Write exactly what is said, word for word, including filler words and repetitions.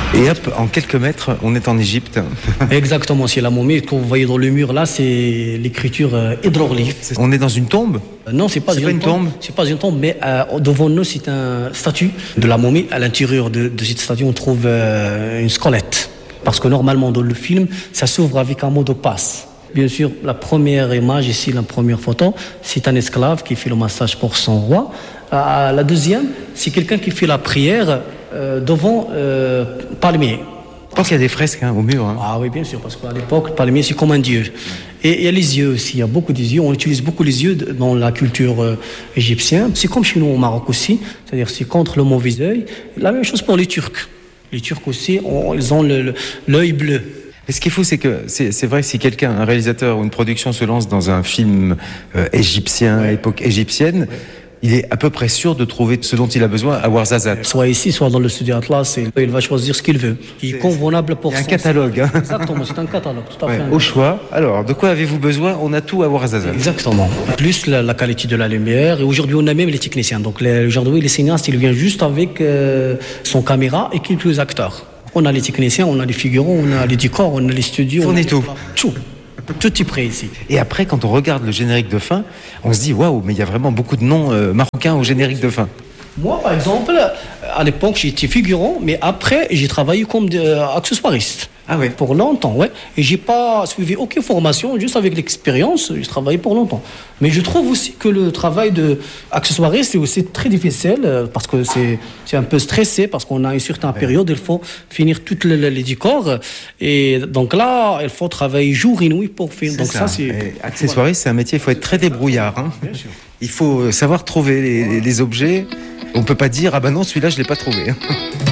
Et hop, en quelques mètres, on est en Égypte. Exactement, c'est la momie. Quand vous voyez dans le mur là, c'est l'écriture euh, hydraulique. On est dans une tombe ? Euh, Non, c'est pas, C'est une, pas une tombe. tombe. C'est pas une tombe, mais euh, devant nous, c'est un statue de la momie. À l'intérieur de, de cette statue, on trouve euh, une squelette. Parce que normalement, dans le film, ça s'ouvre avec un mot de passe. Bien sûr, la première image ici, la première photo, c'est un esclave qui fait le massage pour son roi. Euh, la deuxième, c'est quelqu'un qui fait la prière euh, devant euh, palmier. Je pense qu'il y a des fresques hein, au mur. Hein. Ah oui, bien sûr, parce qu'à l'époque, le palmier, c'est comme un dieu. Et il y a les yeux aussi, il y a beaucoup des yeux. On utilise beaucoup les yeux dans la culture euh, égyptienne. C'est comme chez nous au Maroc aussi, c'est-à-dire c'est contre le mauvais œil. La même chose pour les Turcs. Les Turcs aussi, on, ils ont le, le, l'œil bleu. Et ce qui est fou, c'est que c'est, c'est vrai que si quelqu'un, un réalisateur ou une production se lance dans un film euh, égyptien, ouais. époque égyptienne, ouais. il est à peu près sûr de trouver ce dont il a besoin à Ouarzazate. Soit ici, soit dans le studio Atlas, et il va choisir ce qu'il veut. Il est convenable pour son... Il y a un catalogue. Hein. Exactement, c'est un catalogue. Tout à ouais, fait au choix. Alors, de quoi avez-vous besoin ? On a tout à Ouarzazate. Exactement. Plus la, la qualité de la lumière. Et aujourd'hui, on a même les techniciens. Donc, les, aujourd'hui, les cinéastes, ils viennent juste avec euh, son caméra et quelques acteurs. On a les techniciens, on a les figurants, on a les décors, on a les studios. On, on est tout. Tout. Tout est prêt ici. Et après, quand on regarde le générique de fin, on se dit waouh, mais il y a vraiment beaucoup de noms euh, marocains au générique de fin. Moi, par exemple, à l'époque, j'étais figurant, mais après, j'ai travaillé comme euh, accessoiriste. Ah ouais. Pour longtemps, ouais. Et j'ai pas suivi aucune formation, juste avec l'expérience, j'ai travaillé pour longtemps. Mais je trouve aussi que le travail d'accessoiriste est aussi très difficile parce que c'est, c'est un peu stressé parce qu'on a une certaine ouais. période, il faut finir tous les, les décors. Et donc là, il faut travailler jour et nuit pour finir. Donc ça, ça c'est. Et accessoiriste, c'est un métier, il faut être très débrouillard. Hein. Bien sûr. Il faut savoir trouver les, les objets. On peut pas dire ah ben non, celui-là je l'ai pas trouvé.